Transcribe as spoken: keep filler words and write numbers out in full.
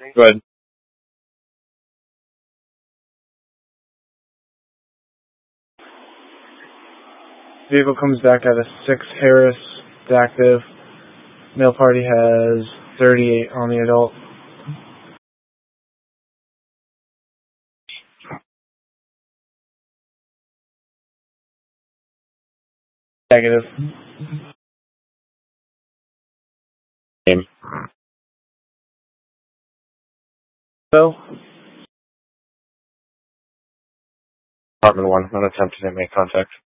Go ahead. Vehicle comes back at a six Harris, it's active. Male party has thirty-eight on the adult. Negative. Name. So, Department one, unattempted inmate contact.